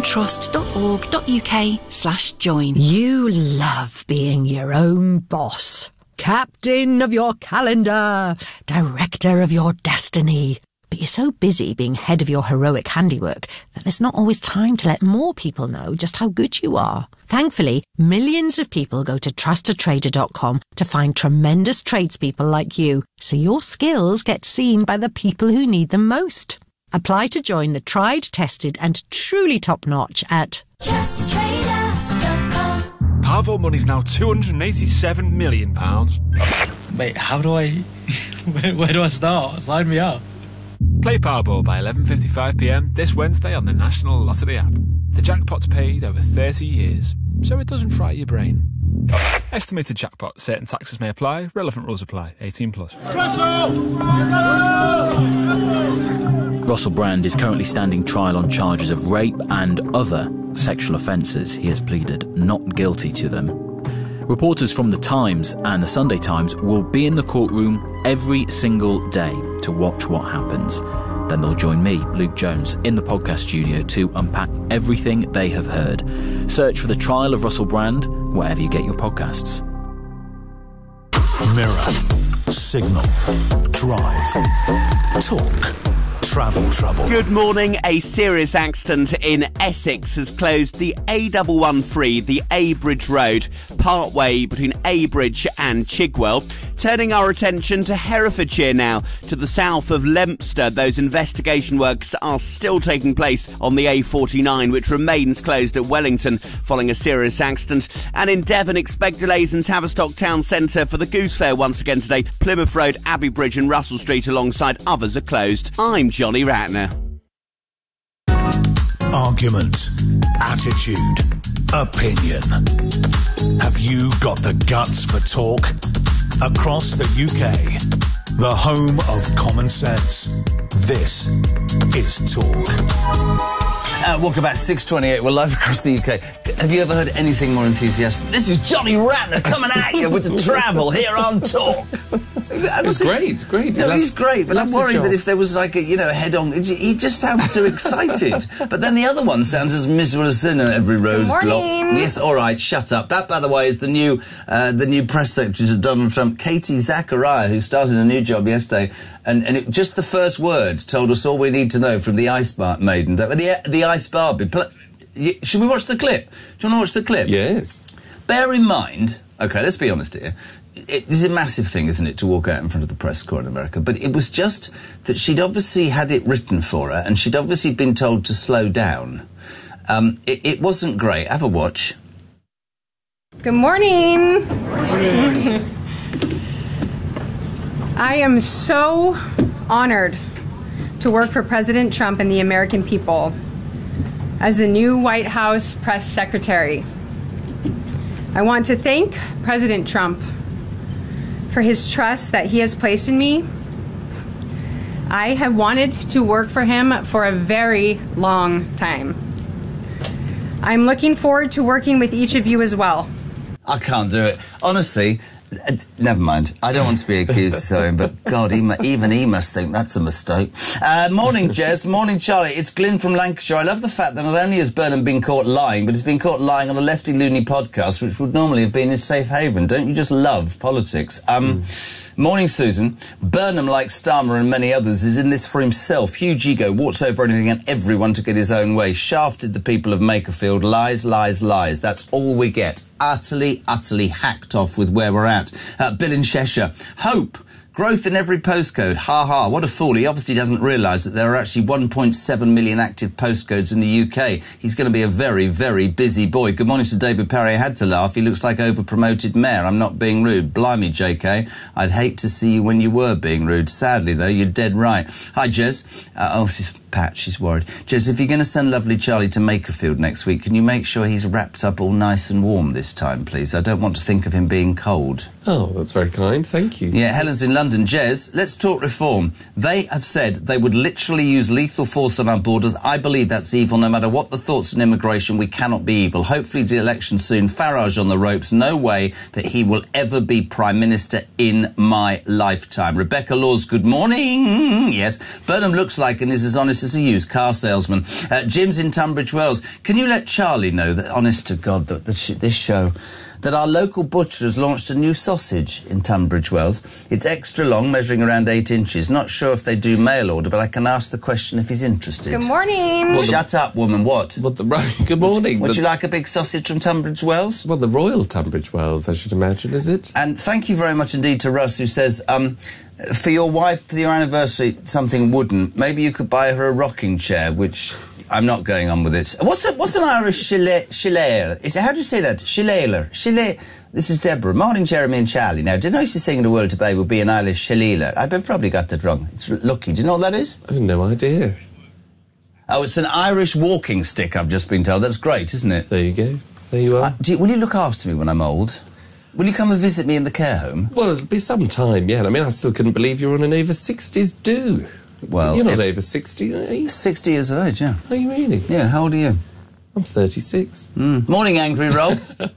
woodlandtrust.org.uk/join. You love being your own boss. Captain of your calendar. Director of your destiny. But you're so busy being head of your heroic handiwork that there's not always time to let more people know just how good you are. Thankfully, millions of people go to trustedtrader.com to find tremendous tradespeople like you, so your skills get seen by the people who need them most. Apply to join the tried, tested and truly top-notch at trustedtrader.com. Powerball money's now £287 million. Wait, how do I... where do I start? Sign me up. Play Powerball by 11:55pm this Wednesday on the National Lottery app. The jackpot's paid over 30 years, so it doesn't fry your brain. Estimated jackpot. Certain taxes may apply. Relevant rules apply. 18+. Russell Brand is currently standing trial on charges of rape and other sexual offences. He has pleaded not guilty to them. Reporters from The Times and The Sunday Times will be in the courtroom every single day to watch what happens. Then they'll join me, Luke Jones, in the podcast studio to unpack everything they have heard. Search for The Trial of Russell Brand wherever you get your podcasts. Mirror, Signal, Drive, Talk. Travel trouble. Good morning. A serious accident in Essex has closed the A113, the A Bridge Road, partway between A Bridge and Chigwell. Turning our attention to Herefordshire now, to the south of Lempster. Those investigation works are still taking place on the A49, which remains closed at Wellington following a serious accident. And in Devon, expect delays in Tavistock Town Centre for the Goose Fair once again today. Plymouth Road, Abbey Bridge and Russell Street alongside others are closed. I'm Johnny Ratner. Argument, attitude, opinion. Have you got the guts for talk? Across the UK, the home of common sense. This is Talk. Welcome back, 6:28. We're live across the UK. Have you ever heard anything more enthusiastic? This is Johnny Ratner coming at you with the travel here on Talk. It's great. No, he's great, but I'm worried that if there was like a head-on, he just sounds too excited. But then the other one sounds as miserable as every road's blocked. Yes, all right, shut up. That, by the way, is the new press secretary to Donald Trump, Katie Zachariah, who started a new job yesterday. And just the first word told us all we need to know from the Ice Maiden. The Ice Barbie. Should we watch the clip? Do you want to watch the clip? Yes. Bear in mind, okay, let's be honest here. This is a massive thing, isn't it, to walk out in front of the press corps in America? But it was just that she'd obviously had it written for her, and she'd obviously been told to slow down. It wasn't great. Have a watch. Good morning. I am so honored to work for President Trump and the American people as the new White House press secretary. I want to thank President Trump for his trust that he has placed in me. I have wanted to work for him for a very long time. I'm looking forward to working with each of you as well. I can't do it. Honestly, never mind. I don't want to be accused of sewing, but God, even he must think that's a mistake. Morning, Jez. Morning, Charlie. It's Glyn from Lancashire. I love the fact that not only has Burnham been caught lying, but he's been caught lying on a lefty loony podcast, which would normally have been his safe haven. Don't you just love politics? Morning, Susan. Burnham, like Starmer and many others, is in this for himself. Huge ego, walks over anything and everyone to get his own way. Shafted the people of Makerfield. Lies, lies, lies. That's all we get. Utterly, utterly hacked off with where we're at. Bill in Cheshire. Hope. Growth in every postcode. Ha ha, what a fool. He obviously doesn't realise that there are actually 1.7 million active postcodes in the UK. He's going to be a very, very busy boy. Good morning to David Perry. I had to laugh. He looks like over-promoted mayor. I'm not being rude. Blimey, JK. I'd hate to see you when you were being rude. Sadly, though, you're dead right. Hi, Jez. This is Pat. She's worried. Jez, if you're going to send lovely Charlie to Makerfield next week, can you make sure he's wrapped up all nice and warm this time, please? I don't want to think of him being cold. Oh, that's very kind. Thank you. Yeah, Helen's in London. Jez, let's talk reform. They have said they would literally use lethal force on our borders. I believe that's evil. No matter what the thoughts on immigration, we cannot be evil. Hopefully the election soon. Farage on the ropes. No way that he will ever be Prime Minister in my lifetime. Rebecca Laws, good morning. Yes, Burnham looks like and is as honest as a used car salesman. Jim's in Tunbridge Wells. Can you let Charlie know that, honest to God, that this show... that our local butcher has launched a new sausage in Tunbridge Wells. It's extra long, measuring around 8 inches. Not sure if they do mail order, but I can ask the question if he's interested. Good morning. Well, shut up, woman. What? Good morning. Would you like a big sausage from Tunbridge Wells? Well, the Royal Tunbridge Wells, I should imagine, is it? And thank you very much indeed to Russ, who says, for your wife, for your anniversary, something wooden. Maybe you could buy her a rocking chair, which... I'm not going on with it. What's an Irish shillelagh? How do you say that? Shillelagh. This is Deborah. Morning, Jeremy and Charlie. Now, didn't I used to sing in the world today would be an Irish shillelagh? I've probably got that wrong. It's lucky. Do you know what that is? I have no idea. Oh, it's an Irish walking stick, I've just been told. That's great, isn't it? There you go. There you are. Will you look after me when I'm old? Will you come and visit me in the care home? Well, it'll be some time, yeah. I mean, I still couldn't believe you're on an over 60s do. Well, you're not over 60, are you? 60 years of age, yeah. Are you really? Yeah, how old are you? I'm 36. Morning, Angry Rob.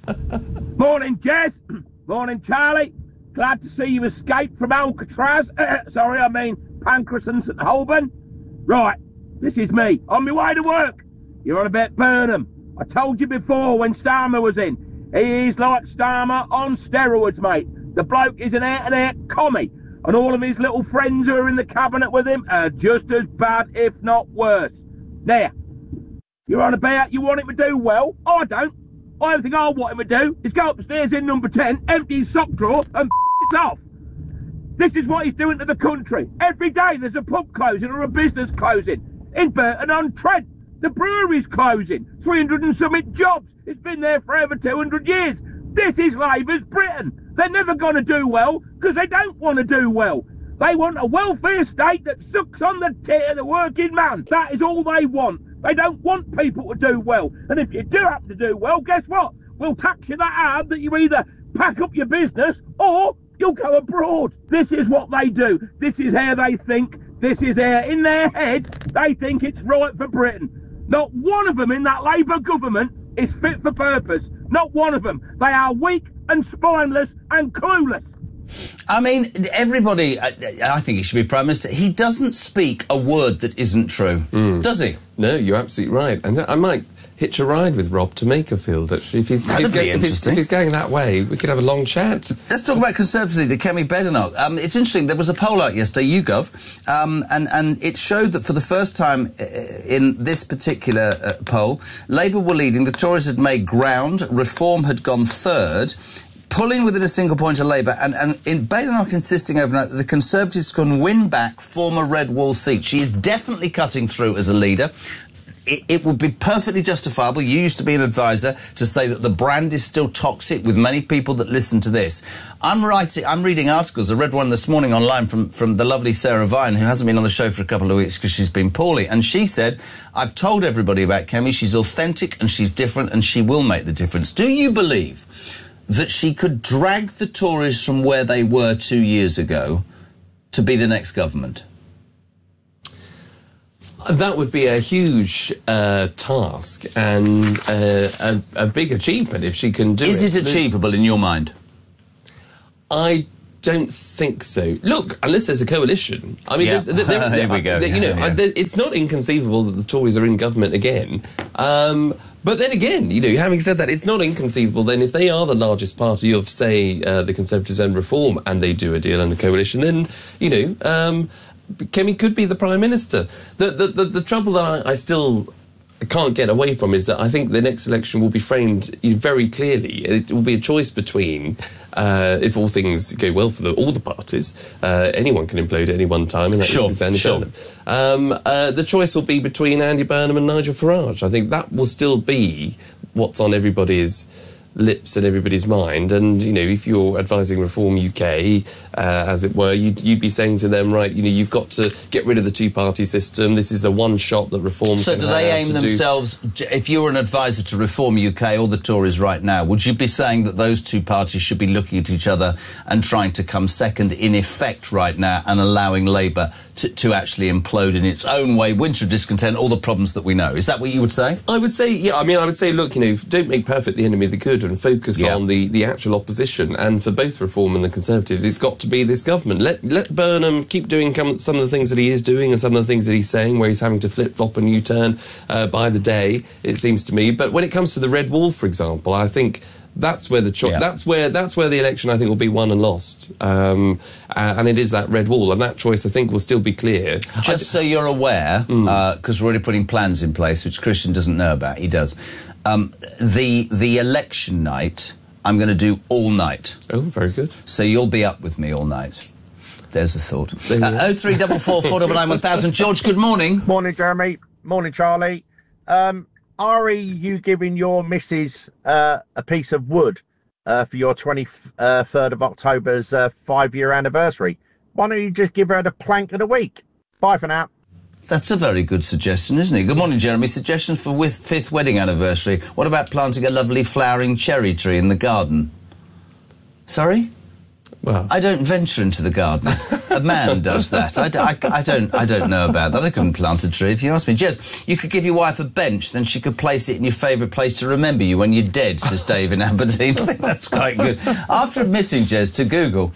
Morning, Jez. Morning, Charlie. Glad to see you escaped from Alcatraz. Sorry, I mean Pancras and St Holborn. Right, this is me, on my way to work. You're on about Burnham. I told you before when Starmer was in. He is like Starmer on steroids, mate. The bloke is an out-and-out commie. And all of his little friends who are in the cabinet with him are just as bad, if not worse. Now, you're on about you want him to do well. I don't. The only thing I want him to do is go upstairs in number 10, empty his sock drawer and f*** off. This is what he's doing to the country. Every day there's a pub closing or a business closing. In Burton-on-Trent, the brewery's closing. 300 and something jobs. It's been there for over 200 years. This is Labour's Britain. They're never going to do well because they don't want to do well. They want a welfare state that sucks on the tit of the working man. That is all they want. They don't want people to do well. And if you do happen to do well, guess what? We'll tax you that hard that you either pack up your business or you'll go abroad. This is what they do. This is how they think. This is how, in their head, they think it's right for Britain. Not one of them in that Labour government is fit for purpose. Not one of them. They are weak and spineless and clueless. I mean, everybody, I think he should be Prime Minister. He doesn't speak a word that isn't true, does he? No, you're absolutely right. And I might hitch a ride with Rob to Makerfield, actually. If he's going that way, we could have a long chat. Let's talk about Conservative leader Kemi Badenoch. It's interesting, there was a poll out yesterday, YouGov, and it showed that for the first time in this particular poll, Labour were leading, the Tories had made ground, Reform had gone third, pulling within a single point of Labour, and in Badenoch insisting overnight that the Conservatives can win back former Red Wall seats. She is definitely cutting through as a leader. it would be perfectly justifiable. You used to be an advisor to say that the brand is still toxic with many people that listen to this. I'm reading articles. I read one this morning online from the lovely Sarah Vine, who hasn't been on the show for a couple of weeks because she's been poorly. And she said, I've told everybody about Kemi. She's authentic and she's different and she will make the difference. Do you believe that she could drag the Tories from where they were 2 years ago to be the next government? That would be a huge task and a big achievement if she can do it. Is it achievable in your mind? I don't think so. Look, unless there's a coalition. I mean, there we go. It's not inconceivable that the Tories are in government again. But then again, having said that, it's not inconceivable then if they are the largest party of, say, the Conservatives and Reform, and they do a deal and a coalition, then, Kemi could be the Prime Minister. The trouble that I still can't get away from is that I think the next election will be framed very clearly. It will be a choice between, if all things go well for all the parties, anyone can implode at any one time, and that includes Andy Burnham. The choice will be between Andy Burnham and Nigel Farage. I think that will still be what's on everybody's lips and everybody's mind. And if you're advising Reform UK, as it were, you'd be saying to them, right, you've got to get rid of the two-party system. This is a one shot that Reform. So do they aim themselves? If you're an advisor to Reform UK or the Tories right now, would you be saying that those two parties should be looking at each other and trying to come second in effect right now, and allowing Labour to actually implode in its own way, winter of discontent, all the problems that we know? Is that what you would say? I would say, yeah. I mean, I would say, look, don't make perfect the enemy of the good, and focus on the actual opposition. And for both Reform and the Conservatives, it's got to be this government. Let Burnham keep doing some of the things that he is doing and some of the things that he's saying, where he's having to flip-flop and U-turn by the day, it seems to me. But when it comes to the Red Wall, for example, I think that's where the that's where the election, I think, will be won and lost, and it is that Red Wall, and that choice, I think, will still be clear. Just so you're aware, because we're already putting plans in place, which Christian doesn't know about. He does. The election night, I'm going to do all night. Oh, very good. So you'll be up with me all night. There's a thought. 0344 499 1000. George, good morning. Morning, Jeremy. Morning, Charlie. Are you giving your missus a piece of wood for your 23rd of October's 5-year anniversary? Why don't you just give her the plank of the week? Bye for now. That's a very good suggestion, isn't it? Good morning, Jeremy. Suggestions for 5th wedding anniversary. What about planting a lovely flowering cherry tree in the garden? Sorry? Well, I don't venture into the garden. A man does that. I don't know about that. I couldn't plant a tree if you asked me. Jez, you could give your wife a bench, then she could place it in your favourite place to remember you when you're dead, says Dave in Aberdeen. I think that's quite good. After admitting, Jez, to Google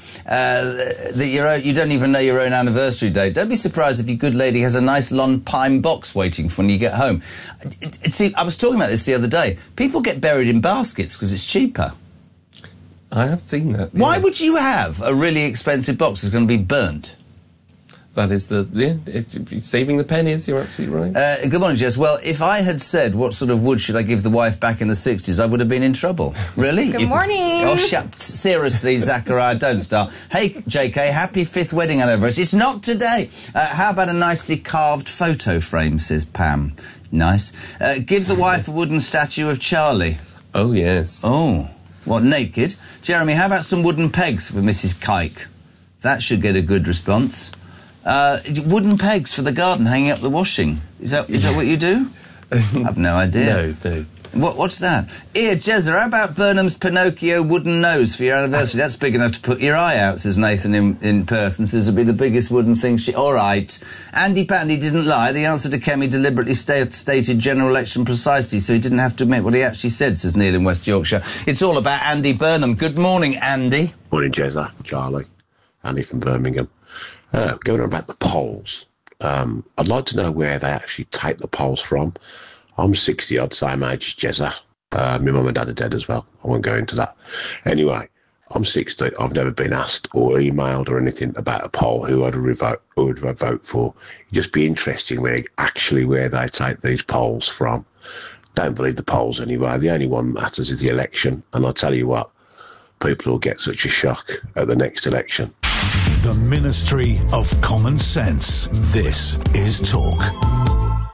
that you don't even know your own anniversary date, don't be surprised if your good lady has a nice long pine box waiting for when you get home. See, I was talking about this the other day. People get buried in baskets because it's cheaper. I have seen that. Why yes. would you have a really expensive box that's going to be burnt? That is saving the pennies, you're absolutely right. Good morning, Jess. Well, if I had said what sort of wood should I give the wife back in the 60s, I would have been in trouble. Really? Good morning. Oh, seriously, Zachariah, don't start. Hey, JK, happy 5th wedding anniversary. It's not today. How about a nicely carved photo frame, says Pam. Nice. Give the wife a wooden statue of Charlie. Oh, yes. Oh. What, naked? Jeremy, how about some wooden pegs for Mrs. Kike? That should get a good response. Wooden pegs for the garden, hanging up the washing. Is that what you do? I've no idea. No. What's that? Here, Jezza, how about Burnham's Pinocchio wooden nose for your anniversary? That's big enough to put your eye out, says Nathan in Perth, and says it'll be the biggest wooden thing All right. Andy Pandy didn't lie. The answer to Kemi deliberately stated general election precisely, so he didn't have to admit what he actually said, says Neil in West Yorkshire. It's all about Andy Burnham. Good morning, Andy. Morning, Jezza, Charlie. Andy from Birmingham. Going on about the polls. I'd like to know where they actually take the polls from. I'm 60-odd, same age as Jezza. My mum and dad are dead as well. I won't go into that. Anyway, I'm 60. I've never been asked or emailed or anything about a poll who I'd vote for. It'd just be interesting where they take these polls from. Don't believe the polls anyway. The only one that matters is the election. And I'll tell you what, people will get such a shock at the next election. The Ministry of Common Sense. This is Talk.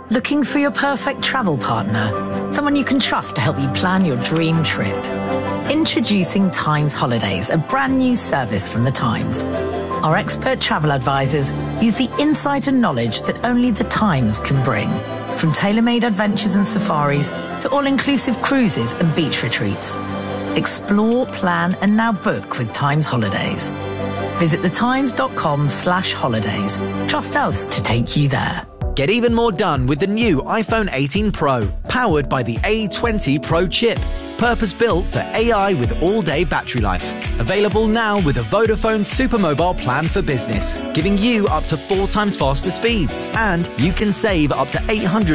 Looking for your perfect travel partner? Someone you can trust to help you plan your dream trip? Introducing Times Holidays, a brand new service from the Times. Our expert travel advisors use the insight and knowledge that only the Times can bring. From tailor-made adventures and safaris to all-inclusive cruises and beach retreats. Explore, plan and now book with Times Holidays. Visit thetimes.com/holidays. Trust us to take you there. Get even more done with the new iPhone 18 Pro, powered by the A20 Pro chip. Purpose-built for AI with all-day battery life. Available now with a Vodafone Supermobile plan for business, giving you up to 4 times faster speeds. And you can save up to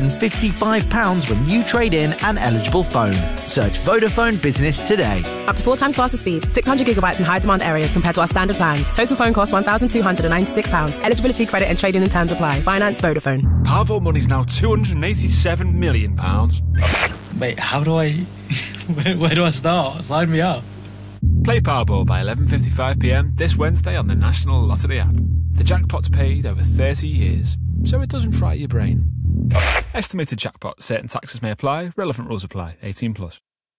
£855 when you trade in an eligible phone. Search Vodafone Business today. Up to 4 times faster speeds, 600 gigabytes in high-demand areas compared to our standard plans. Total phone cost £1,296. Eligibility, credit and trading and terms apply. Finance Vodafone. Powervault money's now £287 million. Wait, how do I... Where do I start? Sign me up. Play Powerball by 11:55pm this Wednesday on the National Lottery app. The jackpot's paid over 30 years, so it doesn't fry your brain. Estimated jackpot. Certain taxes may apply. Relevant rules apply. 18+.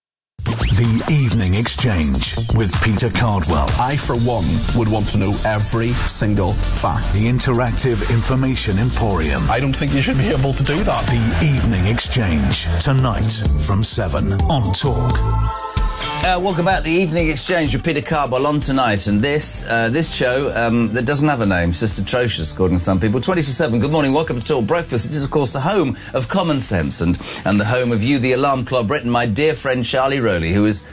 The Evening Exchange with Peter Cardwell. I, for one, would want to know every single fact. The Interactive Information Emporium. I don't think you should be able to do that. The Evening Exchange, tonight from 7 on Talk. Welcome back to the Evening Exchange with Peter Cardwell on tonight, and this show that doesn't have a name, it's just atrocious according to some people. 20 to 7. Good morning, welcome to Talk Breakfast. It is of course the home of common sense and the home of You, the Alarm Clock Britain. My dear friend Charlie Rowley, who is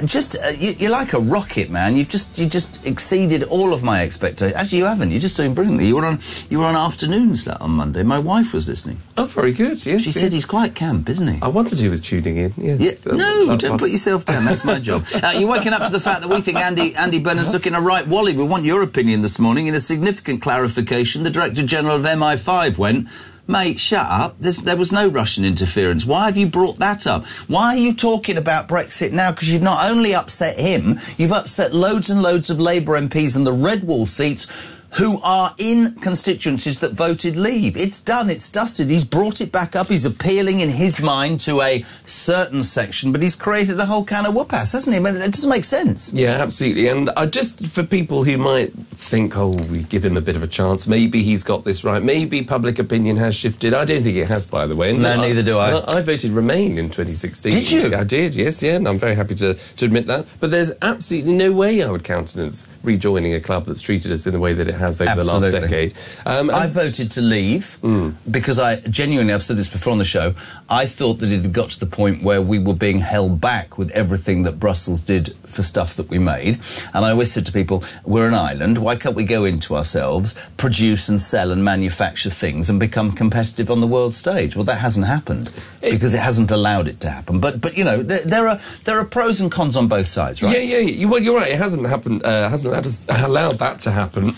you're like a rocket, man. You just exceeded all of my expectations. Actually, you haven't. You're just doing brilliantly. You were on afternoons on Monday. My wife was listening. Oh, very good. Yes, she said he's quite camp, isn't he? I wanted he was tuning in. Yes. Yeah. No, don't put yourself down. That's my job. You're waking up to the fact that we think Andy Burnham's looking a right wally. We want your opinion this morning. In a significant clarification, the Director General of MI5 went, mate, shut up. There was no Russian interference. Why have you brought that up? Why are you talking about Brexit now? Because you've not only upset him, you've upset loads and loads of Labour MPs in the red wall seats who are in constituencies that voted leave. It's done, it's dusted. He's brought it back up. He's appealing in his mind to a certain section, but he's created a whole can of whoop-ass, hasn't he? I mean, it doesn't make sense. Yeah, absolutely. And just for people who might think, oh, we give him a bit of a chance, maybe he's got this right, maybe public opinion has shifted. I don't think it has, by the way. No, neither do I. I voted Remain in 2016. Did you? I did, yes, yeah, and I'm very happy to admit that. But there's absolutely no way I would countenance rejoining a club that's treated us in the way that it has over the last decade. I voted to leave because I've said this before on the show, I thought that it had got to the point where we were being held back with everything that Brussels did for stuff that we made. And I always said to people, we're an island, why can't we go into ourselves, produce and sell and manufacture things and become competitive on the world stage? Well, that hasn't happened because it hasn't allowed it to happen. But you know, there are pros and cons on both sides, right? Yeah. Well, you're right. It hasn't happened. Hasn't allowed that to happen.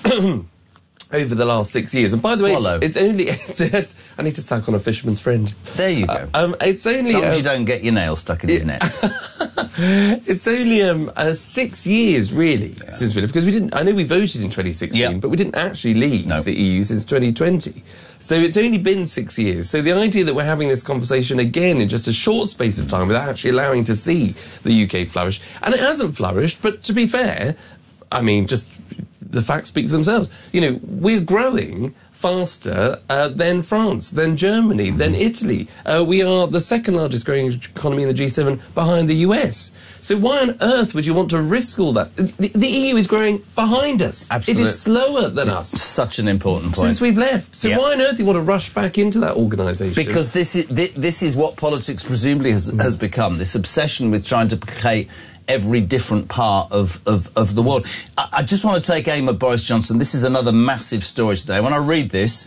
Over the last 6 years. And by the way, it's only... I need to tack on a fisherman's friend. There you go. It's only... As long as you don't get your nails stuck in his nets. It's only 6 years, really, since we left. Because we didn't... I know we voted in 2016, but we didn't actually leave the EU since 2020. So it's only been 6 years. So the idea that we're having this conversation again in just a short space of time without actually allowing to see the UK flourish... And it hasn't flourished, but to be fair, I mean, just... The facts speak for themselves. You know, we're growing faster than France, than Germany, than Italy. We are the second largest growing economy in the G7 behind the US. So why on earth would you want to risk all that? The EU is growing behind us. Absolutely. It is slower than us. Such an important point. Since we've left. So why on earth do you want to rush back into that organisation? Because this is what politics presumably has become, this obsession with trying to placate every different part of the world. I just want to take aim at Boris Johnson. This is another massive story today. When I read this,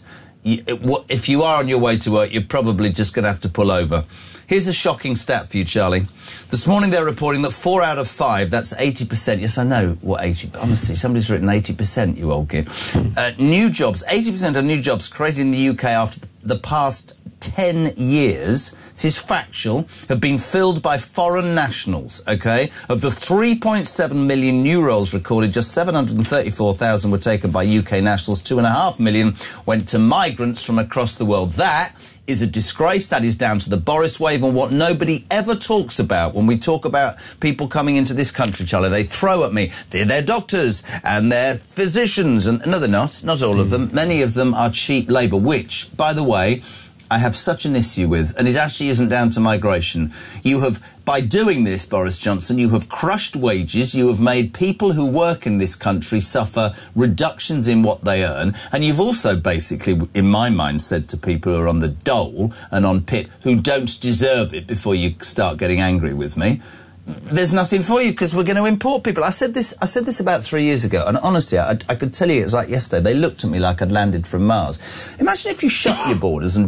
if you are on your way to work, you're probably just going to have to pull over. Here's a shocking stat for you, Charlie. This morning they're reporting that 4 out of 5, that's 80%. Yes, I know what 80... Honestly, somebody's written 80%, you old git. New jobs, 80% of new jobs created in the UK after the past 10 years, this is factual, have been filled by foreign nationals, OK? Of the 3.7 million new roles recorded, just 734,000 were taken by UK nationals, 2.5 million went to migrants from across the world. That is a disgrace. That is down to the Boris wave, and what nobody ever talks about when we talk about people coming into this country, Charlie. They throw at me, they're doctors and they're physicians, and no, they're not all of them. Many of them are cheap labour, which, by the way, I have such an issue with, and it actually isn't down to migration. You have, by doing this, Boris Johnson, you have crushed wages, you have made people who work in this country suffer reductions in what they earn, and you've also basically, in my mind, said to people who are on the dole and on PIP who don't deserve it, before you start getting angry with me, there's nothing for you because we're going to import people. I said this about 3 years ago, and honestly, I could tell you it was like yesterday. They looked at me like I'd landed from Mars. Imagine if you shut your borders and